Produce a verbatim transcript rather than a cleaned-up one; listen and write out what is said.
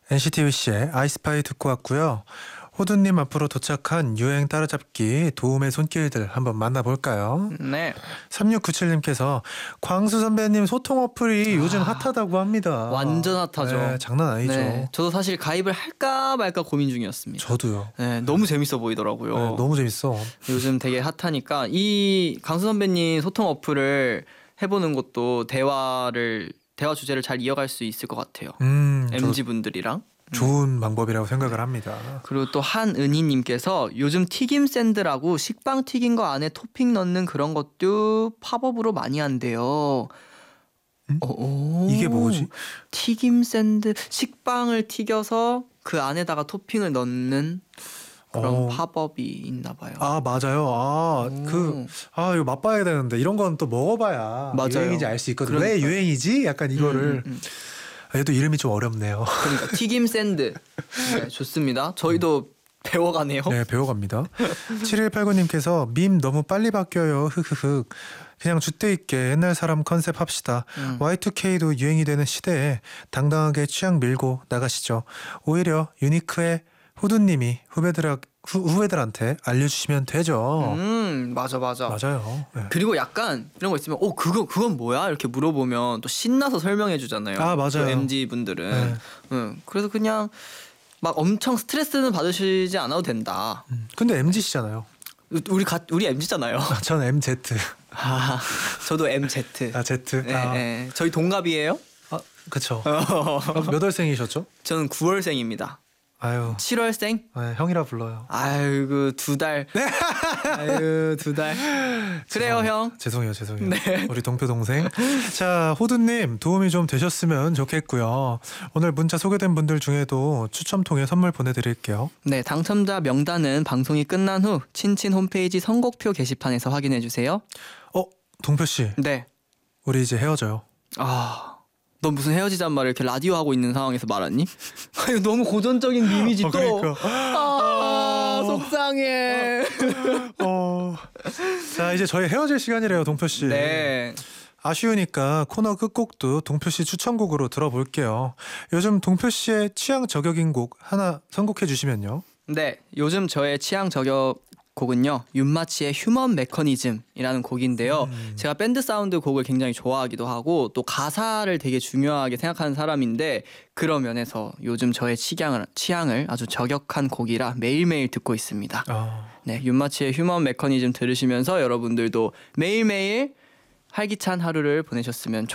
엔시티 위시의 아이스파이 듣고 왔고요. 호두님 앞으로 도착한 유행 따라잡기 도움의 손길들 한번 만나볼까요? 네. 삼육구칠님께서 광수 선배님 소통 어플이 요즘 핫하다고 합니다. 완전 핫하죠. 네, 장난 아니죠. 네, 저도 사실 가입을 할까 말까 고민 중이었습니다. 저도요. 네, 너무 재밌어 보이더라고요. 네, 너무 재밌어. 요즘 되게 핫하니까 이 강수 선배님 소통 어플을 해보는 것도 대화를 대화 주제를 잘 이어갈 수 있을 것 같아요. 음, 엠지 분들이랑. 좋은 방법이라고 생각을 합니다. 그리고 또 한은희님께서 요즘 튀김 샌드라고 식빵 튀긴 거 안에 토핑 넣는 그런 것도 팝업으로 많이 한대요. 음? 오, 이게 뭐지? 튀김 샌드, 식빵을 튀겨서 그 안에다가 토핑을 넣는 그런 어. 팝업이 있나 봐요. 아 맞아요. 아 그 아 이거 맛봐야 되는데 이런 건 또 먹어봐야 맞아요. 유행인지 알 수 있거든요. 왜 그러니까. 유행이지? 약간 이거를 음, 음, 음. 얘도 이름이 좀 어렵네요. 그러니까 튀김 샌드. 네, 좋습니다. 저희도 배워가네요. 네, 배워갑니다. 칠일팔구님께서 밈 너무 빨리 바뀌어요. 흐흐흐. 그냥 줏대 있게 옛날 사람 컨셉 합시다. 음. 와이투케이도 유행이 되는 시대에 당당하게 취향 밀고 나가시죠. 오히려 유니크의 후드님이 후배들 후, 후배들한테 알려주시면 되죠. 음, 맞아 맞아. 맞아요. 네. 그리고 약간 이런 거 있으면 어 그거 그건 뭐야 이렇게 물어보면 또 신나서 설명해 주잖아요. 아, 맞아요. 엠지 분들은. 네. 응, 그래서 그냥 막 엄청 스트레스는 받으시지 않아도 된다. 음, 근데 엠지시잖아요. 우리 가 우리 엠지잖아요. 전 엠지. 아, 저도 엠지. 아 Z. 네, 아, 네. 저희 동갑이에요. 아 그쵸. 그럼 몇 월생이셨죠? 저는 구월생입니다. 아유. 칠월생? 네, 형이라 불러요. 아이고 두 달. 아유 두 달. 그래요 죄송- 형. 죄송해요, 죄송해요. 네. 우리 동표 동생. 자, 호두님 도움이 좀 되셨으면 좋겠고요. 오늘 문자 소개된 분들 중에도 추첨 통해 선물 보내드릴게요. 네, 당첨자 명단은 방송이 끝난 후 친친 홈페이지 선곡표 게시판에서 확인해 주세요. 어, 동표 씨, 네. 우리 이제 헤어져요. 아, 넌 무슨 헤어지자는 말을 이렇게 라디오 하고 있는 상황에서 말하니? 아니, 너무 고전적인 밈이지 어, 또. 그러니까. 아, 속상해. 어, 자, 이제 저희 헤어질 시간이래요, 동표 씨. 네. 아쉬우니까 코너 끝곡도 동표 씨 추천곡으로 들어볼게요. 요즘 동표 씨의 취향 저격인 곡 하나 선곡해 주시면요. 네, 요즘 저의 취향 저격 곡은요 윤마치의 휴먼 메커니즘이라는 곡인데요. 음. 제가 밴드 사운드 곡을 굉장히 좋아하기도 하고 또 가사를 되게 중요하게 생각하는 사람인데 그런 면에서 요즘 저의 취향을, 취향을 아주 저격한 곡이라 매일매일 듣고 있습니다. 아, 네, 윤마치의 휴먼 메커니즘 들으시면서 여러분들도 매일매일 활기찬 하루를 보내셨으면